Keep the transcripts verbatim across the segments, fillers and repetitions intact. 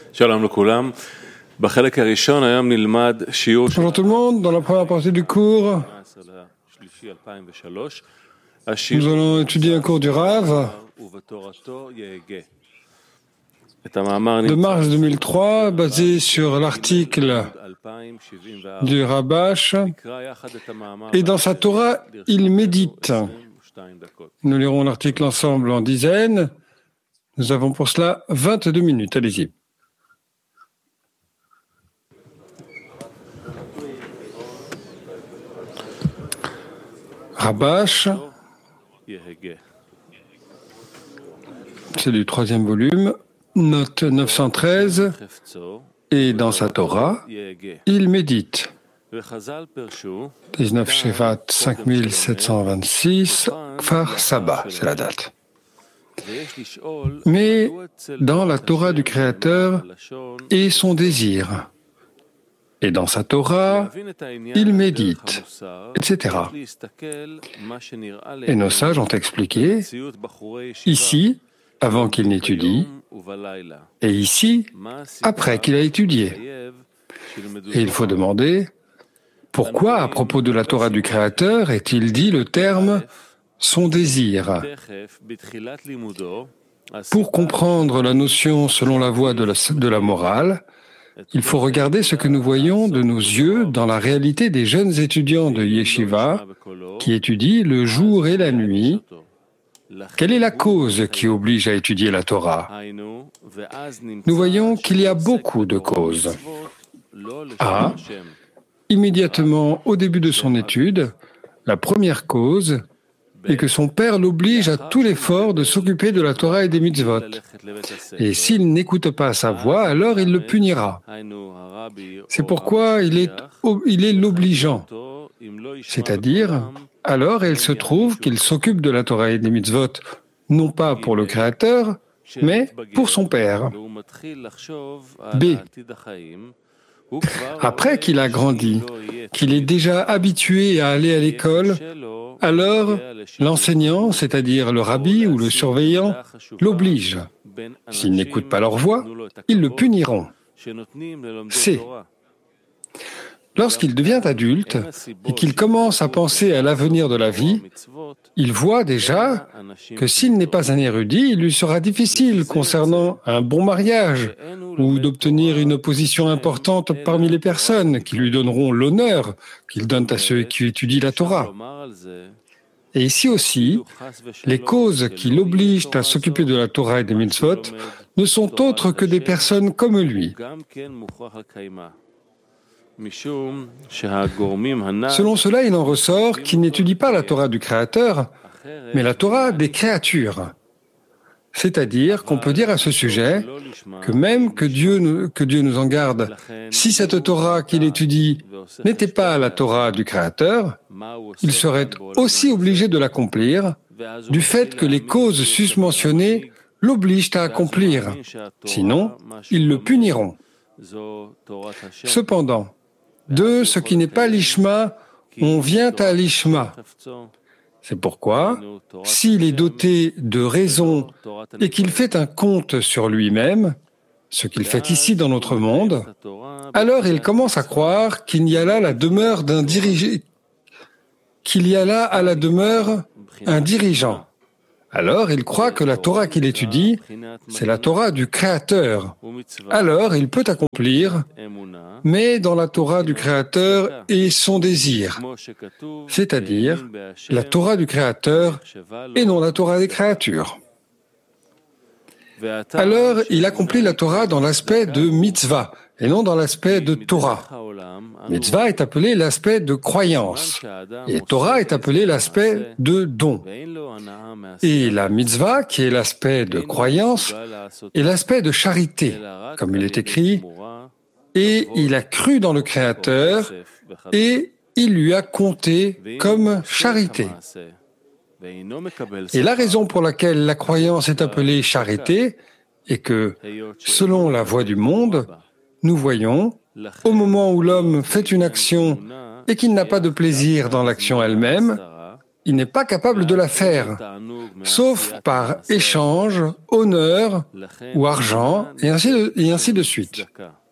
Shalom לכולם. בחלק הראשון היום נלמד שיעור Bonjour tout le monde, dans la première partie du cours, nous allons étudier un cours du Rav de mars deux mille trois, basé sur l'article du Rabash, et dans sa Torah, il médite. Nous lirons l'article ensemble en dizaines. Nous avons pour cela vingt-deux minutes. Allez-y. Rabash, c'est du troisième volume, note neuf cent treize, et dans sa Torah, il médite. dix-neuf Shevat cinq mille sept cent vingt-six, Kfar Saba, c'est la date. Mais dans la Torah du Créateur est son désir. Et dans sa Torah, il médite, et cetera. Et nos sages ont expliqué, ici, avant qu'il n'étudie, et ici, après qu'il a étudié. Et il faut demander, pourquoi, à propos de la Torah du Créateur, est-il dit le terme « son désir » ? Pour comprendre la notion selon la voie de la, de la morale, il faut regarder ce que nous voyons de nos yeux dans la réalité des jeunes étudiants de Yeshiva qui étudient le jour et la nuit. Quelle est la cause qui oblige à étudier la Torah ? Nous voyons qu'il y a beaucoup de causes. A. Immédiatement au début de son étude, la première cause est que son père l'oblige à tout l'effort de s'occuper de la Torah et des mitzvot. Et s'il n'écoute pas sa voix, alors il le punira. C'est pourquoi il est, il est l'obligeant. C'est-à-dire, alors il se trouve qu'il s'occupe de la Torah et des mitzvot, non pas pour le Créateur, mais pour son père. B. Après qu'il a grandi, qu'il est déjà habitué à aller à l'école, alors l'enseignant, c'est-à-dire le rabbi ou le surveillant, l'oblige. S'il n'écoute pas leur voix, ils le puniront. C. Lorsqu'il devient adulte et qu'il commence à penser à l'avenir de la vie, il voit déjà que s'il n'est pas un érudit, il lui sera difficile concernant un bon mariage ou d'obtenir une position importante parmi les personnes qui lui donneront l'honneur qu'il donne à ceux qui étudient la Torah. Et ici aussi, les causes qui l'obligent à s'occuper de la Torah et des mitzvot ne sont autres que des personnes comme lui. Selon cela, il en ressort qu'il n'étudie pas la Torah du Créateur, mais la Torah des créatures. C'est-à-dire qu'on peut dire à ce sujet que même que Dieu nous, que Dieu nous en garde, si cette Torah qu'il étudie n'était pas la Torah du Créateur, il serait aussi obligé de l'accomplir, du fait que les causes susmentionnées l'obligent à accomplir. Sinon, ils le puniront. Cependant, de ce qui n'est pas l'ishma, on vient à l'ishma. C'est pourquoi, s'il est doté de raison et qu'il fait un compte sur lui-même, ce qu'il fait ici dans notre monde, alors il commence à croire qu'il y a là la demeure d'un dirigé, qu'il y a là à la demeure un dirigeant. Alors il croit que la Torah qu'il étudie, c'est la Torah du Créateur. Alors il peut accomplir, mais dans la Torah du Créateur est son désir, c'est-à-dire la Torah du Créateur et non la Torah des créatures. Alors il accomplit la Torah dans l'aspect de mitzvah et non dans l'aspect de Torah. Mitzvah est appelé l'aspect de croyance et Torah est appelé l'aspect de don. Et la mitzvah, qui est l'aspect de croyance, est l'aspect de charité, comme il est écrit, et il a cru dans le Créateur et il lui a compté comme charité. Et la raison pour laquelle la croyance est appelée charité est que, selon la voie du monde, nous voyons, au moment où l'homme fait une action et qu'il n'a pas de plaisir dans l'action elle-même, il n'est pas capable de la faire, sauf par échange, honneur ou argent, et ainsi de, et ainsi de suite.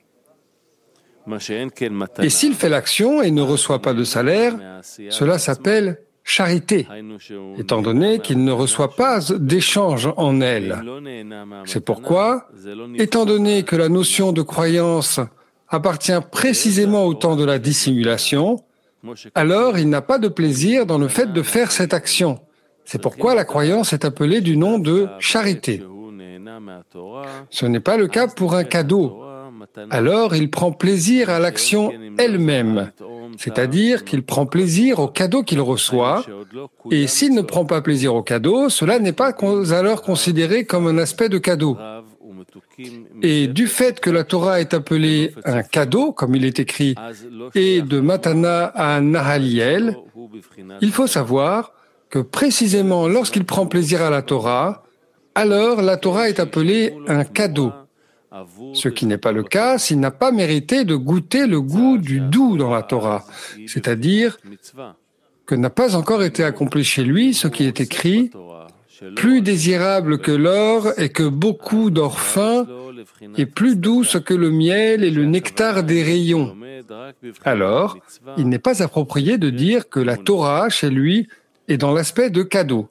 Et s'il fait l'action et ne reçoit pas de salaire, cela s'appelle charité, étant donné qu'il ne reçoit pas d'échange en elle. C'est pourquoi, étant donné que la notion de croyance appartient précisément au temps de la dissimulation, alors il n'a pas de plaisir dans le fait de faire cette action. C'est pourquoi la croyance est appelée du nom de charité. Ce n'est pas le cas pour un cadeau. Alors il prend plaisir à l'action elle-même, c'est-à-dire qu'il prend plaisir au cadeau qu'il reçoit, et s'il ne prend pas plaisir au cadeau, cela n'est pas alors considéré comme un aspect de cadeau. Et du fait que la Torah est appelée un cadeau, comme il est écrit, et de Matana à Nahaliel, il faut savoir que précisément lorsqu'il prend plaisir à la Torah, alors la Torah est appelée un cadeau. Ce qui n'est pas le cas s'il n'a pas mérité de goûter le goût du doux dans la Torah, c'est-à-dire que n'a pas encore été accompli chez lui ce qui est écrit « Plus désirable que l'or et que beaucoup d'or fin, et plus douce que le miel et le nectar des rayons. » Alors, il n'est pas approprié de dire que la Torah, chez lui, est dans l'aspect de cadeau.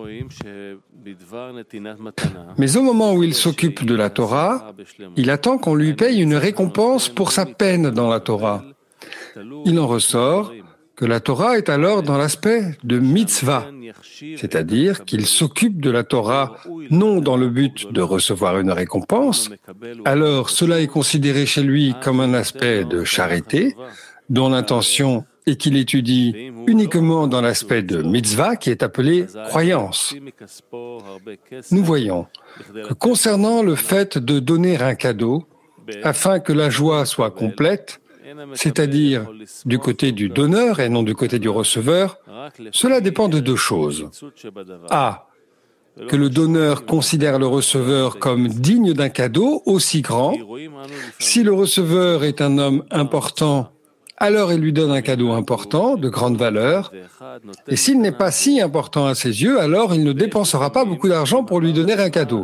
Mais au moment où il s'occupe de la Torah, il attend qu'on lui paye une récompense pour sa peine dans la Torah. Il en ressort que la Torah est alors dans l'aspect de mitzvah, c'est-à-dire qu'il s'occupe de la Torah non dans le but de recevoir une récompense, alors cela est considéré chez lui comme un aspect de charité, dont l'intention est qu'il étudie uniquement dans l'aspect de mitzvah qui est appelé croyance. Nous voyons que concernant le fait de donner un cadeau, afin que la joie soit complète, c'est-à-dire du côté du donneur et non du côté du receveur, cela dépend de deux choses. A. Que le donneur considère le receveur comme digne d'un cadeau aussi grand. Si le receveur est un homme important, alors il lui donne un cadeau important, de grande valeur, et s'il n'est pas si important à ses yeux, alors il ne dépensera pas beaucoup d'argent pour lui donner un cadeau.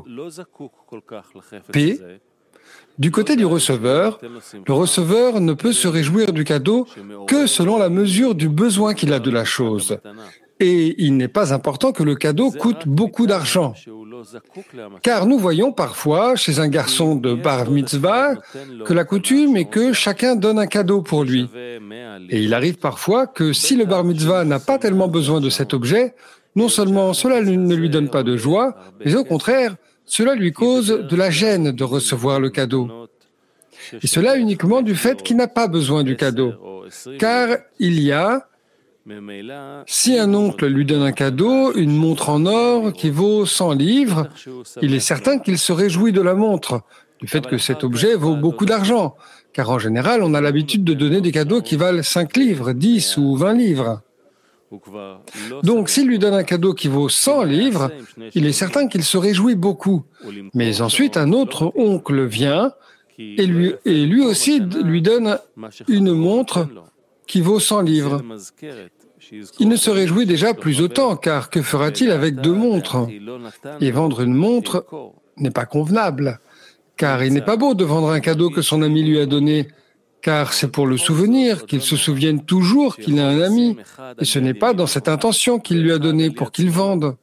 P. Du côté du receveur, le receveur ne peut se réjouir du cadeau que selon la mesure du besoin qu'il a de la chose. Et il n'est pas important que le cadeau coûte beaucoup d'argent. Car nous voyons parfois, chez un garçon de bar mitzvah, que la coutume est que chacun donne un cadeau pour lui. Et il arrive parfois que si le bar mitzvah n'a pas tellement besoin de cet objet, non seulement cela ne lui donne pas de joie, mais au contraire, cela lui cause de la gêne de recevoir le cadeau. Et cela uniquement du fait qu'il n'a pas besoin du cadeau. Car il y a, si un oncle lui donne un cadeau, une montre en or qui vaut cent livres, il est certain qu'il se réjouit de la montre, du fait que cet objet vaut beaucoup d'argent. Car en général, on a l'habitude de donner des cadeaux qui valent cinq livres, dix ou vingt livres. Donc, s'il lui donne un cadeau qui vaut cent livres, il est certain qu'il se réjouit beaucoup. Mais ensuite, un autre oncle vient et lui, et lui aussi lui donne une montre qui vaut cent livres. Il ne se réjouit déjà plus autant, car que fera-t-il avec deux montres? Et vendre une montre n'est pas convenable, car il n'est pas beau de vendre un cadeau que son ami lui a donné, car c'est pour le souvenir, qu'il se souvienne toujours qu'il a un ami, et ce n'est pas dans cette intention qu'il lui a donné pour qu'il vende.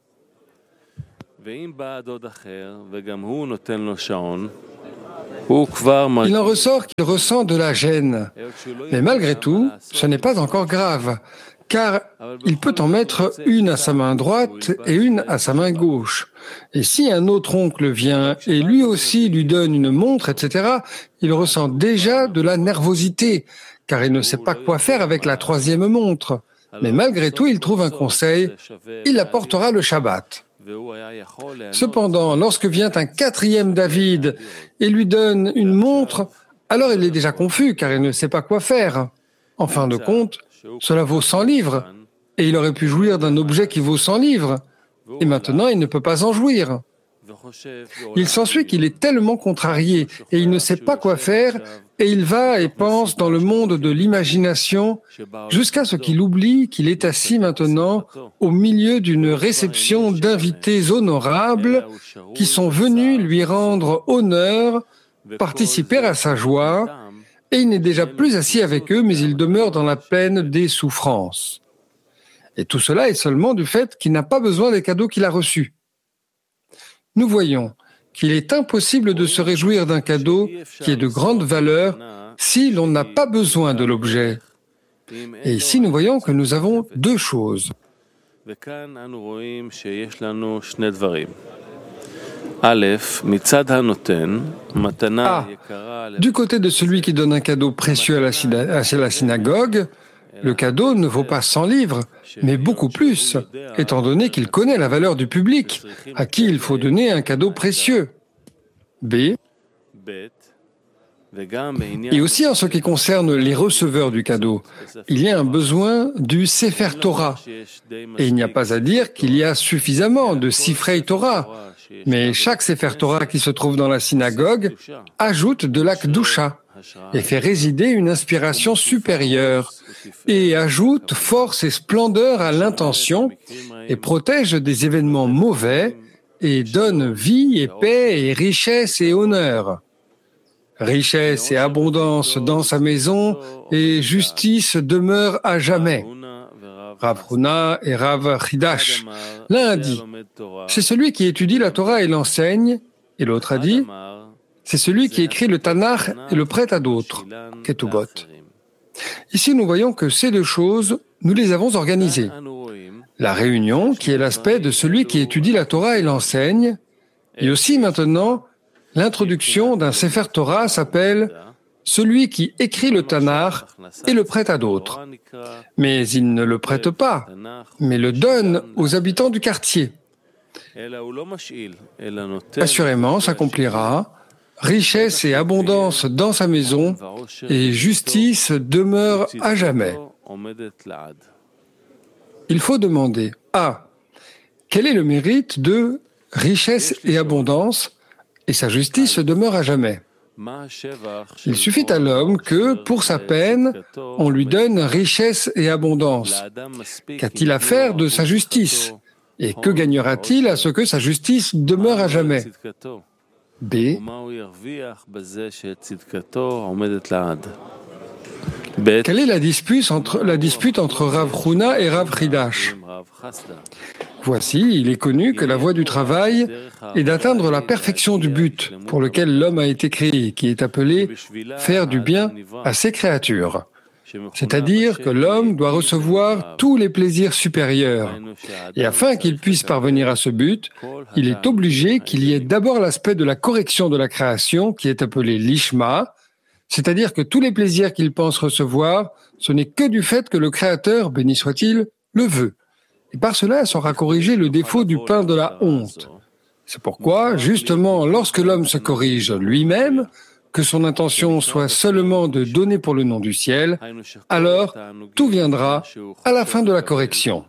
Il en ressort qu'il ressent de la gêne, mais malgré tout, ce n'est pas encore grave, car il peut en mettre une à sa main droite et une à sa main gauche. Et si un autre oncle vient et lui aussi lui donne une montre, et cetera, il ressent déjà de la nervosité, car il ne sait pas quoi faire avec la troisième montre. Mais malgré tout, il trouve un conseil, il la portera le Shabbat. Cependant, lorsque vient un quatrième David et lui donne une montre, alors il est déjà confus, car il ne sait pas quoi faire. En fin de compte, cela vaut cent livres, et il aurait pu jouir d'un objet qui vaut cent livres, et maintenant il ne peut pas en jouir. Il s'ensuit qu'il est tellement contrarié et il ne sait pas quoi faire et il va et pense dans le monde de l'imagination jusqu'à ce qu'il oublie qu'il est assis maintenant au milieu d'une réception d'invités honorables qui sont venus lui rendre honneur, participer à sa joie, et il n'est déjà plus assis avec eux, mais il demeure dans la peine des souffrances. Et tout cela est seulement du fait qu'il n'a pas besoin des cadeaux qu'il a reçus. Nous voyons qu'il est impossible de se réjouir d'un cadeau qui est de grande valeur si l'on n'a pas besoin de l'objet. Et ici, nous voyons que nous avons deux choses. A. Du côté de celui qui donne un cadeau précieux à la, syna- à la synagogue, le cadeau ne vaut pas cent livres, mais beaucoup plus, étant donné qu'il connaît la valeur du public, à qui il faut donner un cadeau précieux. B. Et aussi en ce qui concerne les receveurs du cadeau, il y a un besoin du Sefer Torah. Et il n'y a pas à dire qu'il y a suffisamment de Sifrei Torah, mais chaque Sefer Torah qui se trouve dans la synagogue ajoute de la Kedusha et fait résider une inspiration supérieure et ajoute force et splendeur à l'intention et protège des événements mauvais et donne vie et paix et richesse et honneur. Richesse et abondance dans sa maison et justice demeurent à jamais. Rav Huna et Rav Hidash. L'un a dit, c'est celui qui étudie la Torah et l'enseigne, et l'autre a dit, c'est celui qui écrit le Tanakh et le prête à d'autres, Ketubot. Ici, nous voyons que ces deux choses, nous les avons organisées. La réunion, qui est l'aspect de celui qui étudie la Torah et l'enseigne, et aussi maintenant, l'introduction d'un Sefer Torah s'appelle « Celui qui écrit le Tanakh et le prête à d'autres ». Mais il ne le prête pas, mais le donne aux habitants du quartier. Assurément s'accomplira richesse et abondance dans sa maison, et justice demeure à jamais. Il faut demander A. Quel est le mérite de richesse et abondance, et sa justice demeure à jamais? Il suffit à l'homme que, pour sa peine, on lui donne richesse et abondance. Qu'a-t-il à faire de sa justice? Et que gagnera-t-il à ce que sa justice demeure à jamais? B. Quelle est la dispute entre, la dispute entre Rav Huna et Rav Hidash? Voici, il est connu que la voie du travail est d'atteindre la perfection du but pour lequel l'homme a été créé, qui est appelé « faire du bien à ses créatures ». C'est-à-dire que l'homme doit recevoir tous les plaisirs supérieurs. Et afin qu'il puisse parvenir à ce but, il est obligé qu'il y ait d'abord l'aspect de la correction de la création, qui est appelé l'ishma, c'est-à-dire que tous les plaisirs qu'il pense recevoir, ce n'est que du fait que le Créateur, béni soit-il, le veut. Et par cela sera corrigé le défaut du pain de la honte. C'est pourquoi, justement, lorsque l'homme se corrige lui-même, que son intention soit seulement de donner pour le nom du ciel, alors tout viendra à la fin de la correction.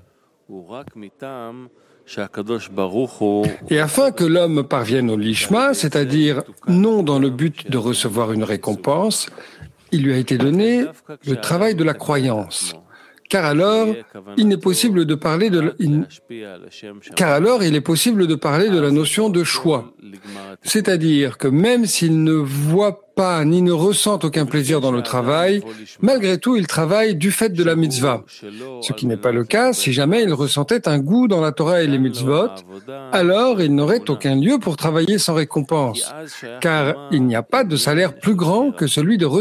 Et afin que l'homme parvienne au lishma, c'est-à-dire non dans le but de recevoir une récompense, il lui a été donné le travail de la croyance. Car alors, il n'est possible de parler de, il, car alors, il est possible de parler de la notion de choix. C'est-à-dire que même s'il ne voit pas ni ne ressent aucun plaisir dans le travail, malgré tout, il travaille du fait de la mitzvah. Ce qui n'est pas le cas si jamais il ressentait un goût dans la Torah et les mitzvot, alors il n'aurait aucun lieu pour travailler sans récompense, car il n'y a pas de salaire plus grand que celui de